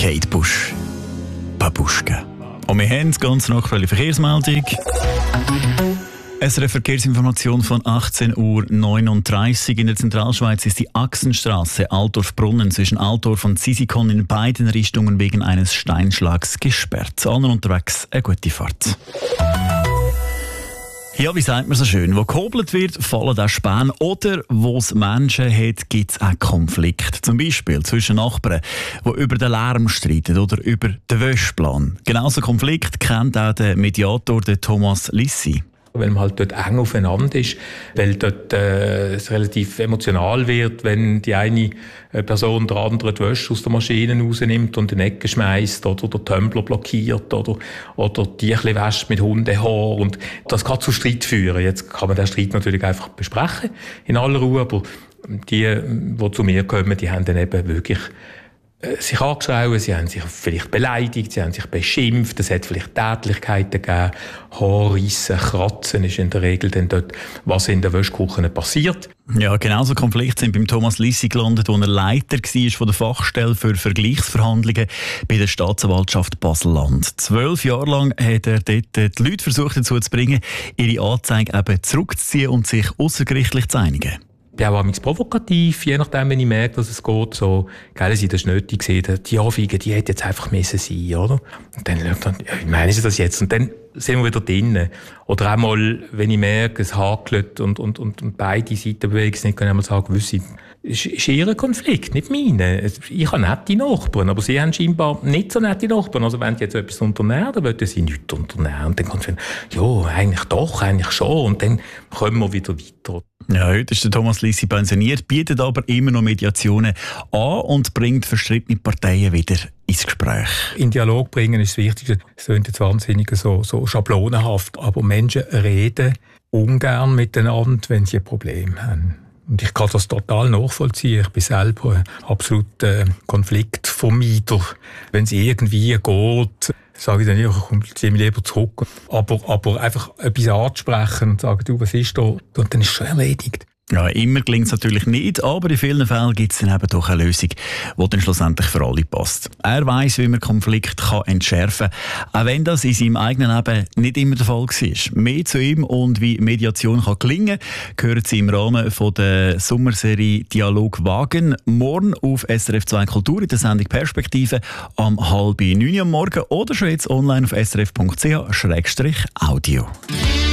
Kate Bush. Babuschka. Und wir haben ganz aktuelle Verkehrsmeldung. SRF Verkehrsinformation von 18:39 Uhr. In der Zentralschweiz ist die Achsenstraße Altdorf-Brunnen zwischen Altdorf und Sisikon in beiden Richtungen wegen eines Steinschlags gesperrt. Allen unterwegs eine gute Fahrt. Ja, wie sagt man so schön? Wo gehobelt wird, fallen auch Späne. Oder wo es Menschen hat, gibt es auch Konflikte. Zum Beispiel zwischen Nachbarn, die über den Lärm streiten oder über den Wäschplan. Genauso Konflikt kennt auch der Mediator Thomas Lissi. Weil man halt dort eng aufeinander ist, weil dort es relativ emotional wird, wenn die eine Person der andere die Wäsche aus der Maschine rausnimmt und in die Ecke schmeißt oder den Tumbler blockiert oder die ein wäscht mit Hundehaar. Und das kann zu Streit führen. Jetzt kann man den Streit natürlich einfach besprechen, in aller Ruhe, aber die zu mir kommen, die haben dann eben wirklich sich angeschrien, sie haben sich vielleicht beleidigt, sie haben sich beschimpft, es hat vielleicht Tätlichkeiten gegeben, Haarrissen, Kratzen ist in der Regel dann dort, was in der Wäschküche passiert. Ja, genauso Konflikte sind beim Thomas Lissi gelandet, wo er Leiter war von der Fachstelle für Vergleichsverhandlungen bei der Staatsanwaltschaft Basel-Land. 12 Jahre lang hat er dort die Leute versucht dazu zu bringen, ihre Anzeige eben zurückzuziehen und sich außergerichtlich zu einigen. Ich bin auch provokativ, je nachdem, wenn ich merke, dass es geht, so, gell, sie das nötig gesehen, die Anfrage, die hätte jetzt einfach müssen sein, oder? Und dann, wie meinen Sie das jetzt? Und dann sind wir wieder drinnen. Oder auch mal, wenn ich merke, es hakelt und beide Seiten bewegen sich nicht, kann ich mal sagen, wissen, ist ihr Konflikt, nicht meine. Ich habe nette Nachbarn, aber sie haben scheinbar nicht so nette Nachbarn. Also wenn sie jetzt etwas unternehmen, dann wollen sie nichts unternehmen. Und dann kommt es ja, eigentlich schon. Und dann kommen wir wieder weiter. Ja, heute ist der Thomas Lissi pensioniert, bietet aber immer noch Mediationen an und bringt verstrittene Parteien wieder ins Gespräch. In Dialog bringen ist das Wichtigste. Es klingt jetzt wahnsinnig so schablonenhaft, aber Menschen reden ungern miteinander, wenn sie ein Problem haben. Und ich kann das total nachvollziehen. Ich bin selber ein absoluter Konfliktvermeider. Wenn es irgendwie geht, sage ich dann, ich ziehe mich lieber zurück. Aber einfach etwas anzusprechen und sagen, du, was ist da? Und dann ist es schon erledigt. Ja, immer gelingt es natürlich nicht, aber in vielen Fällen gibt es dann eben doch eine Lösung, die dann schlussendlich für alle passt. Er weiss, wie man Konflikte entschärfen kann, auch wenn das in seinem eigenen Leben nicht immer der Fall war. Mehr zu ihm und wie Mediation kann gelingen kann, hören Sie im Rahmen von der Sommerserie Dialog wagen. Morgen auf SRF 2 Kultur in der Sendung Perspektive am 8:30 am Morgen oder schon jetzt online auf srf.ch/audio.